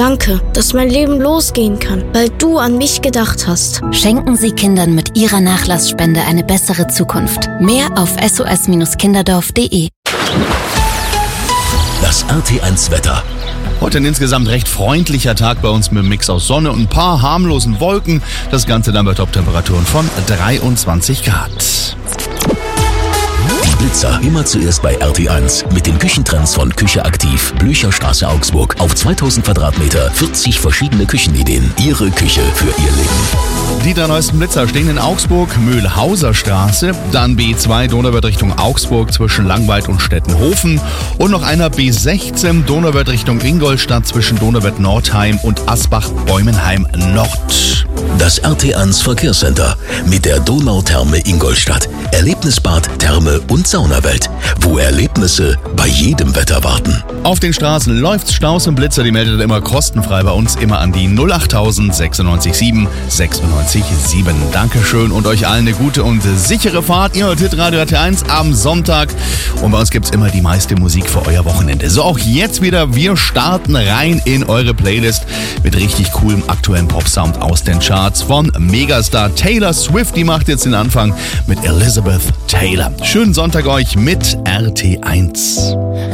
Danke, dass mein Leben losgehen kann, weil du an mich gedacht hast. Schenken Sie Kindern mit Ihrer Nachlassspende eine bessere Zukunft. Mehr auf sos-kinderdorf.de. Das RT1 Wetter. Heute ein insgesamt recht freundlicher Tag bei uns mit einem Mix aus Sonne und ein paar harmlosen Wolken. Das Ganze dann bei Top-Temperaturen von 23 Grad. Die Blitzer immer zuerst bei RT1 mit den Küchentrends von Küche aktiv, Blücherstraße Augsburg. Auf 2000 Quadratmeter 40 verschiedene Küchenideen. Ihre Küche für Ihr Leben. Die 3 neuesten Blitzer stehen in Augsburg, Mühlhauser Straße, dann B2 Donauwörth Richtung Augsburg zwischen Langweid und Stettenhofen und noch einer B16 Donauwörth Richtung Ingolstadt zwischen Donauwörth Nordheim und Asbach-Bäumenheim Nord. Das RT1 Verkehrscenter mit der Donautherme Ingolstadt. Erlebnisbad, Therme und Saunawelt, wo Erlebnisse bei jedem Wetter warten. Auf den Straßen läuft's, Staus und Blitzer, die meldet ihr immer kostenfrei bei uns, immer an die 08000 96 7 96 7. Dankeschön und euch allen eine gute und sichere Fahrt. Ihr hört Hitradio RT1 am Sonntag und bei uns gibt's immer die meiste Musik für euer Wochenende. So, auch jetzt wieder, wir starten rein in eure Playlist mit richtig coolem aktuellen Popsound aus den Charts von Megastar Taylor Swift. Die macht jetzt den Anfang mit Elizabeth Taylor. Schönen Sonntag euch mit RT1.